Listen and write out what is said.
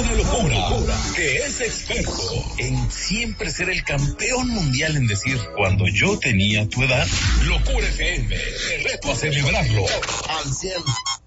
de locura, que es experto en siempre ser el campeón mundial en decir, cuando yo tenía tu edad, Locura FM, te reto a celebrarlo al 100.